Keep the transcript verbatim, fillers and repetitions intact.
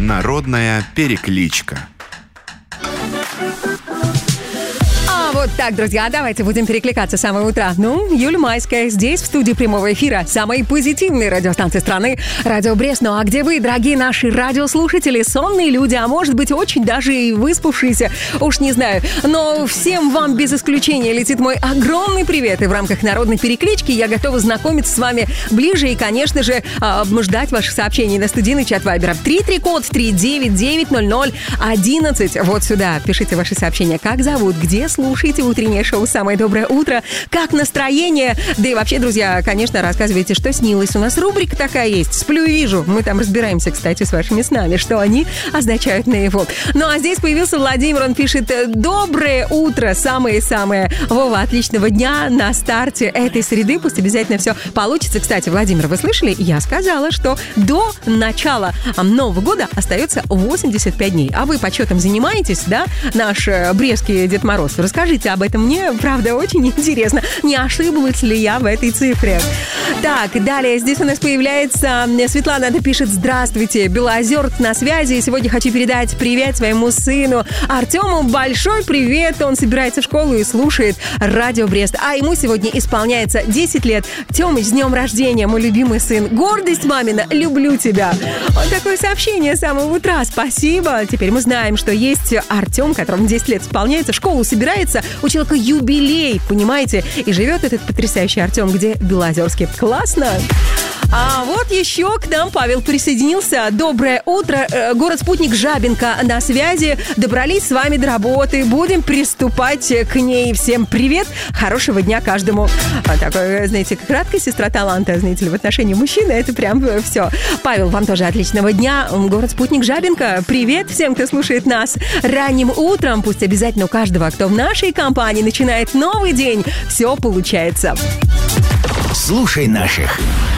Народная перекличка. Вот так, друзья, давайте будем перекликаться с самого утра. Ну, Юля Майская здесь, в студии прямого эфира самой позитивной радиостанции страны, Радио Брест. Ну а где вы, дорогие наши радиослушатели, сонные люди, а может быть очень даже и выспавшиеся, уж не знаю. Но всем вам без исключения летит мой огромный привет. И в рамках народной переклички я готова знакомиться с вами ближе и, конечно же, ждать ваших сообщений на студийный чат Вайбера. три три код три девять девять ноль ноль одиннадцать. Вот сюда пишите ваши сообщения. Как зовут, где слушаете утреннее шоу «Самое доброе утро», как настроение, да и вообще, друзья, конечно, рассказывайте, что снилось. У нас рубрика такая есть «Сплю и вижу». Мы там разбираемся, кстати, с вашими снами, что они означают наяву. Ну а здесь появился Владимир, он пишет: «Доброе утро, самое-самое. Вова, отличного дня на старте этой среды, пусть обязательно все получится». Кстати, Владимир, вы слышали? Я сказала, что до начала Нового года остается восемьдесят пять дней. А вы почетом занимаетесь, да, наш брестский Дед Мороз? Расскажите об этом, мне, правда, очень интересно. Не ошиблась ли я в этой цифре? Так, далее здесь у нас появляется Светлана, она пишет: «Здравствуйте, Белозерск на связи. Сегодня хочу передать привет своему сыну Артему. Большой привет. Он собирается в школу и слушает Радио Брест. А ему сегодня исполняется десять лет. Тёмыч, с днем рождения, мой любимый сын. Гордость мамина. Люблю тебя». Вот такое сообщение с самого утра. Спасибо. Теперь мы знаем, что есть Артем, которому десять лет исполняется, в школу собирается. У человека юбилей, понимаете? И живет этот потрясающий Артем где? В Белозерске. Классно! А вот еще к нам Павел присоединился. Доброе утро. Город-спутник Жабинка на связи. Добрались с вами до работы. Будем приступать к ней. Всем привет. Хорошего дня каждому. А такой, знаете, краткая сестра таланта, знаете ли, в отношении мужчины. Это прям все. Павел, вам тоже отличного дня. Город-спутник Жабинка. Привет всем, кто слушает нас ранним утром. Пусть обязательно у каждого, кто в нашей компании начинает новый день, все получается. Слушай наших.